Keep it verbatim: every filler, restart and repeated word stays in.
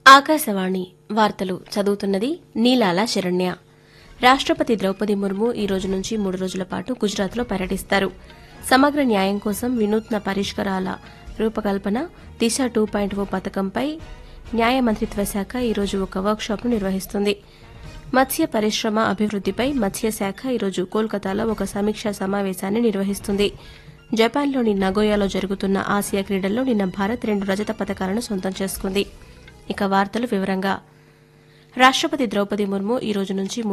ఆకాశవాణి వార్తలు చదువుతున్నది నీలాల శరణ్య. రాష్టపతి ద్రౌపది ముర్ము ఈ రోజు నుంచి మూడు రోజుల పాటు గుజరాత్లో పర్యటిస్తారు. సమగ్ర న్యాయం కోసం వినూత్న పరిష్కారాల రూపకల్పన దిశ టూ పాయింట్ ఓ పథకంపై న్యాయ మంత్రిత్వ శాఖ ఈ రోజు ఒక వర్క్షాప్ను నిర్వహిస్తుంది. మత్స్య పరిశ్రమ అభివృద్దిపై మత్స్యశాఖ ఈరోజు కోల్కతాలో ఒక సమీక్షా సమావేశాన్ని నిర్వహిస్తుంది. జపాన్లోని నగోయాలో జరుగుతున్న ఆసియా క్రీడల్లో నిన్న భారత్ రెండు రజత పతకాలను సొంతం చేసుకుంది. ఇక వార్తలు వివరంగా రాష్టపతి ద్రౌపది ముర్ము ఈ రోజు నుంచి